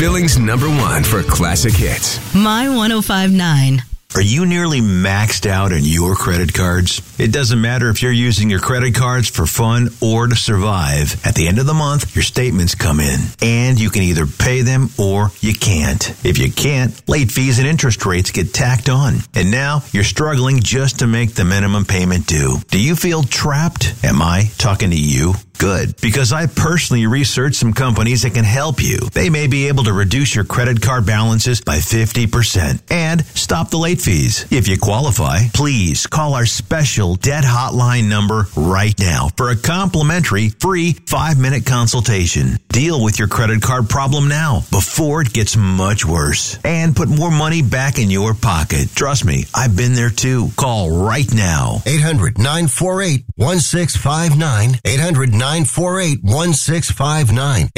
Billings #1 for classic hits. My 105.9. Are you nearly maxed out on your credit cards? It doesn't matter if you're using your credit cards for fun or to survive. At the end of the month, your statements come in, and you can either pay them or you can't. If you can't, late fees and interest rates get tacked on. And now you're struggling just to make the minimum payment due. Do you feel trapped? Am I talking to you? Good, because I personally researched some companies that can help you. They may be able to reduce your credit card balances by 50% and stop the late fees. If you qualify, please call our special debt hotline number right now for a complimentary free 5-minute consultation. Deal with your credit card problem now before it gets much worse and put more money back in your pocket. Trust me, I've been there too. Call right now. 800-948-1659. 800-948-1659.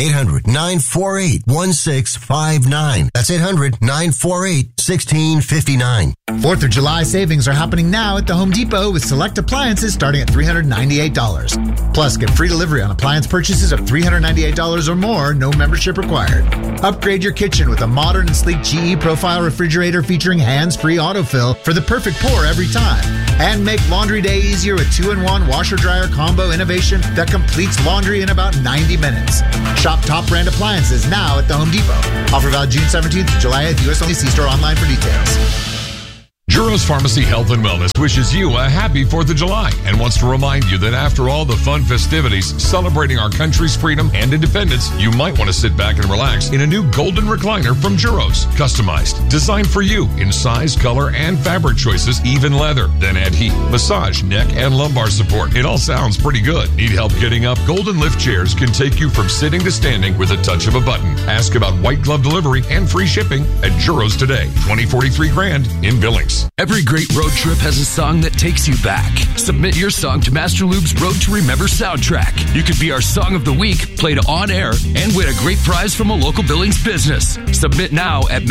800-948-1659. That's 800-948-1659. 4th of July savings are happening now at the Home Depot with select appliances starting at $398. Plus, get free delivery on appliance purchases of $398 or more, no membership required. Upgrade your kitchen with a modern and sleek GE Profile refrigerator featuring hands-free autofill for the perfect pour every time. And make laundry day easier with 2-in-1 washer-dryer combo innovation that completes laundry in about 90 minutes. Shop top brand appliances now at the Home Depot. Offer valid June 17th to July 8th. U.S. only. See store online for details. Juros Pharmacy Health and Wellness wishes you a happy 4th of July and wants to remind you that after all the fun festivities celebrating our country's freedom and independence, you might want to sit back and relax in a new golden recliner from Juros. Customized, designed for you in size, color, and fabric choices, even leather. Then add heat, massage, neck, and lumbar support. It all sounds pretty good. Need help getting up? Golden Lift chairs can take you from sitting to standing with a touch of a button. Ask about white glove delivery and free shipping at Juros today. 2043 Grand in Billings. Every great road trip has a song that takes you back. Submit your song to Master Lube's Road to Remember soundtrack. You could be our song of the week, played on air, and win a great prize from a local Billings business. Submit now at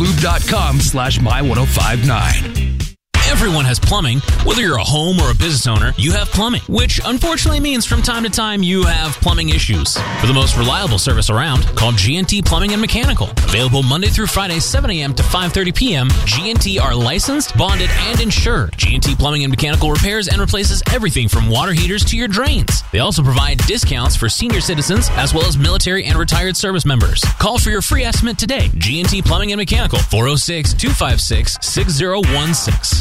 masterlube.com/my1059. Everyone has plumbing. Whether you're a home or a business owner, you have plumbing, which unfortunately means from time to time you have plumbing issues. For the most reliable service around, call G&T Plumbing and Mechanical. Available Monday through Friday, 7 a.m. to 5:30 p.m., G&T are licensed, bonded, and insured. G&T Plumbing and Mechanical repairs and replaces everything from water heaters to your drains. They also provide discounts for senior citizens as well as military and retired service members. Call for your free estimate today. G&T Plumbing and Mechanical, 406-256-6016.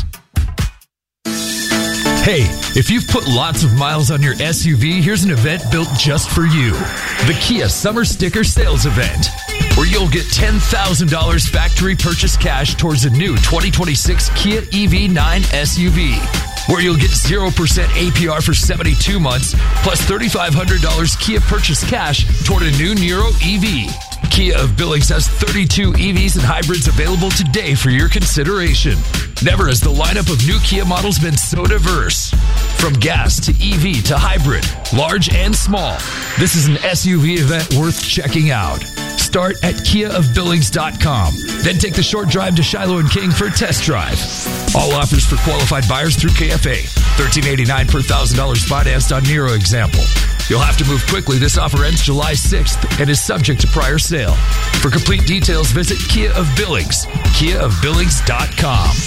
Hey, if you've put lots of miles on your SUV, here's an event built just for you. The Kia Summer Sticker Sales Event, where you'll get $10,000 factory purchase cash towards a new 2026 Kia EV9 SUV, where you'll get 0% APR for 72 months, plus $3,500 Kia purchase cash toward a new Niro EV. Kia of Billings has 32 EVs and hybrids available today for your consideration. Never has the lineup of new Kia models been so diverse. From gas to EV to hybrid, large and small, this is an SUV event worth checking out. Start at KiaofBillings.com. Then take the short drive to Shiloh and King for a test drive. All offers for qualified buyers through KFA. $1,389 per $1,000 financed on Niro example. You'll have to move quickly. This offer ends July 6th and is subject to prior sale. For complete details, visit Kia of Billings. KiaofBillings.com.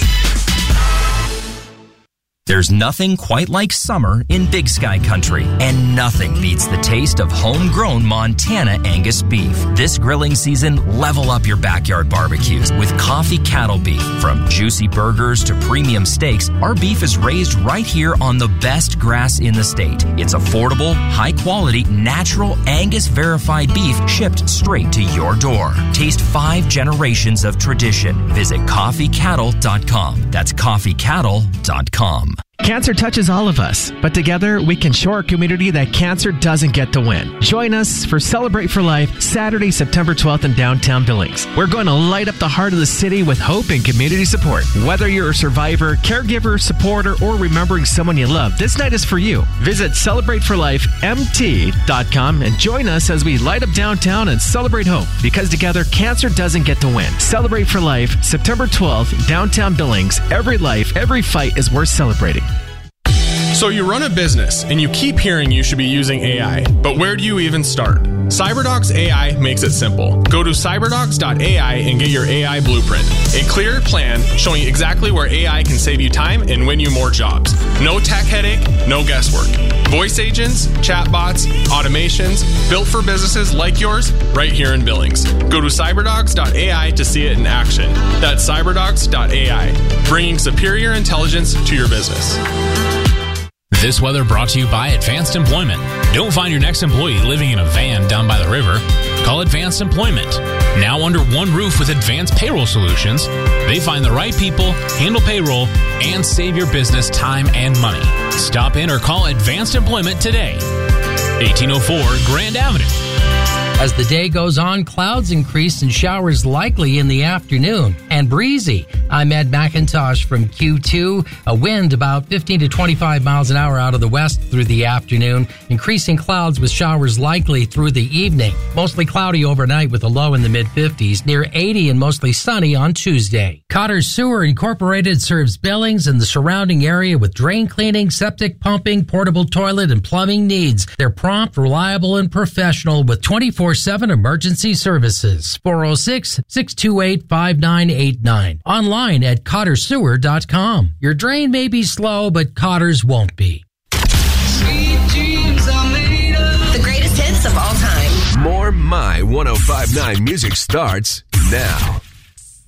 There's nothing quite like summer in Big Sky Country, and nothing beats the taste of homegrown Montana Angus beef. This grilling season, level up your backyard barbecues with Coffee Cattle Beef. From juicy burgers to premium steaks, our beef is raised right here on the best grass in the state. It's affordable, high-quality, natural Angus verified beef shipped straight to your door. Taste 5 generations of tradition. Visit coffeecattle.com. That's coffeecattle.com. Cancer touches all of us, but together we can show our community that cancer doesn't get to win. Join us for Celebrate for Life, Saturday, September 12th in downtown Billings. We're going to light up the heart of the city with hope and community support. Whether you're a survivor, caregiver, supporter, or remembering someone you love, this night is for you. Visit CelebrateForLifeMT.com and join us as we light up downtown and celebrate hope, because together cancer doesn't get to win. Celebrate for Life, September 12th, downtown Billings. Every life, every fight is worth celebrating. So you run a business and you keep hearing you should be using AI, but where do you even start? CyberDocs AI makes it simple. Go to cyberdocs.ai and get your AI blueprint. A clear plan showing exactly where AI can save you time and win you more jobs. No tech headache, no guesswork. Voice agents, chatbots, automations, built for businesses like yours right here in Billings. Go to cyberdocs.ai to see it in action. That's cyberdocs.ai, bringing superior intelligence to your business. This weather brought to you by Advanced Employment. Don't find your next employee living in a van down by the river. Call Advanced Employment. Now under one roof with Advanced Payroll Solutions, they find the right people, handle payroll, and save your business time and money. Stop in or call Advanced Employment today. 1804 Grand Avenue. As the day goes on, clouds increase and showers likely in the afternoon and breezy. I'm Ed McIntosh from Q2. A wind about 15 to 25 miles an hour out of the west through the afternoon. Increasing clouds with showers likely through the evening. Mostly cloudy overnight with a low in the mid-50s. Near 80 and mostly sunny on Tuesday. Cotter Sewer Incorporated serves Billings and the surrounding area with drain cleaning, septic pumping, portable toilet, and plumbing needs. They're prompt, reliable, and professional with 24/7 emergency services. 406-628-5989. Online at cottersewer.com. Your drain may be slow, but Cotter's won't be. The greatest hits of all time. More My 105.9 music starts now.